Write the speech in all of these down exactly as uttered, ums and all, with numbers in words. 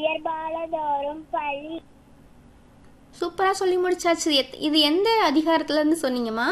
உயர்பாலதோறும் பள்ளி. சூப்பரா சொல்லி முடிச்சாச்சு. எத்- இது எந்த அதிகாரத்துல இருந்து சொன்னீங்கம்மா?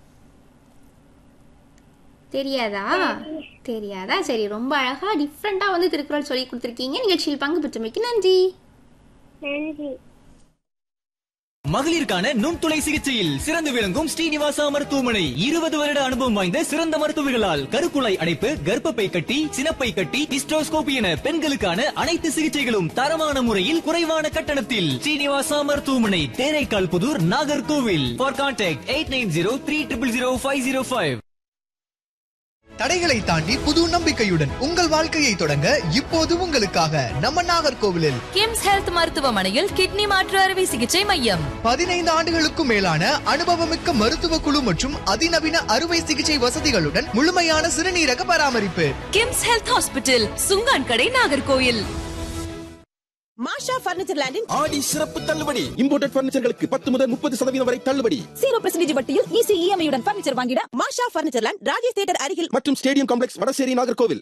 தெரியாதா? தெரியாதா? சரி, ரொம்ப அழகா டிஃப்ரெண்டா வந்து திருக்குறள் சொல்லி கொடுத்துருக்கீங்க. நிகழ்ச்சியில் பங்கு பெற்றமைக்கு நன்றி. நன்றி. மகளிருக்கான நுண்துளை சிகிச்சையில் சிறந்து விளங்கும் ஸ்ரீனிவாசா மருத்துவமனை இருபது வருட அனுபவம் வாய்ந்த சிறந்த மருத்துவர்களால் கருக்குழாய் அடைப்பு, கர்ப்பப்பை கட்டி, சினப்பை கட்டி, ஹிஸ்டோஸ்கோபி என பெண்களுக்கான அனைத்து சிகிச்சைகளும் தரமான முறையில் குறைவான கட்டணத்தில். ஸ்ரீனிவாசா மருத்துவமனை, Theraikkal Pudur, Nagercoil. For contact eight nine zero three triple zero five zero five. தடைகளை தாண்டி புது நம்பிக்கையுடன் உங்கள் வாழ்க்கையை தொடங்க இப்போது உங்களுக்காக நம்ம நாகர்கோவிலில் கிம்ஸ் ஹெல்த் மருத்துவமனையில் கிட்னி மாற்று அறுவை சிகிச்சை மையம். பதினைந்து ஆண்டுகளுக்கும் மேலான அனுபவமிக்க மருத்துவ குழு மற்றும் அதிநவீன அறுவை சிகிச்சை வசதிகளுடன் முழுமையான சிறுநீரக பராமரிப்பு. கிம்ஸ் ஹெல்த் ஹாஸ்பிட்டல், சுங்கான் கடை, நாகர்கோயில். மாஷா பர்னிச்சர் லேண்டின் ஆடி சிறப்பு தள்ளுபடி. இம்போர்ட்டட் பர்னிச்சர்களுக்கு பத்து முதல் முப்பது சதவீதம் வரை தள்ளுபடி. ஜீரோ பர்சன்டேஜ் வட்டியில் ஈஸி இஎம்ஐயுடன் பர்னிச்சர் வாங்கிட மாஷா பர்னிச்சர் லேண்ட், ராஜேஷ் தியேட்டர் அருகில் மற்றும் ஸ்டேடியம் காம்ப்ளெக்ஸ், வடசேரி, நாகர்கோவில்.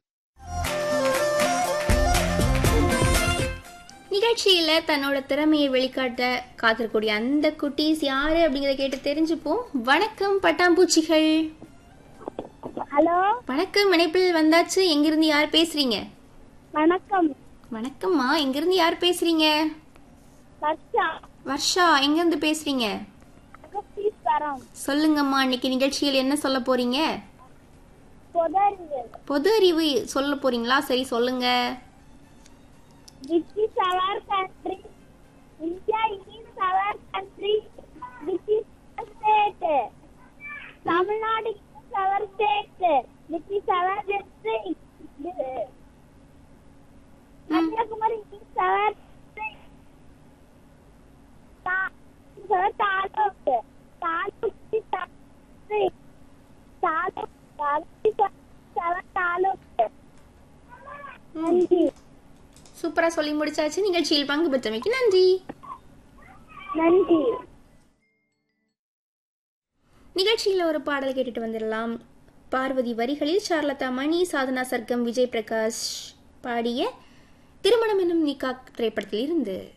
நிகழ்ச்சியில தன்னோட திறமையை வெளிக்காட்ட காத்திருக்கூடிய அந்த குட்டீஸ் யாரு அப்படிங்கறத கேட்டு தெரிஞ்சுப்போம். வணக்கம் பட்டாம்பூச்சிகள். ஹலோ, வணக்கம், இணைப்பில் வந்தாச்சு. எங்கிருந்து யார் பேசுறீங்க? வணக்கம். வணக்கம்மா, எங்கிருந்து யார் பேசுறீங்க? வர்ஷா. வர்ஷா, எங்கிருந்து பேசுறீங்க? அகஸ்தீஸ்வரம். சொல்லுங்கம்மா, இன்னைக்கு நிகழ்ச்சியில் என்ன சொல்ல போறீங்க? பொதறிவு. பொது அறிவு சொல்ல போறீங்களா? சரி, சொல்லுங்க. Which is our country? India is our country. Which is our state? Tamil Nadu is our state. Which is our district? Kanyakumari is our district. Ta- is our taluk. Taluk is our district. Taluk. Taluk is our taluk. Nandi. சூப்பரா சொல்லி முடிச்சாச்சு. நிகழ்ச்சியில் பங்கு பெற்றமைக்கு நன்றி. நன்றி. நிகழ்ச்சியில் ஒரு பாடல் கேட்டுட்டு வந்துடலாம். பார்வதி வரிகளில் சார்லதா மணி, சாதனா சர்க்கம், விஜய் பிரகாஷ் பாடிய திருமணம் என்னும் நிக்கா திரைப்படத்தில் இருந்து.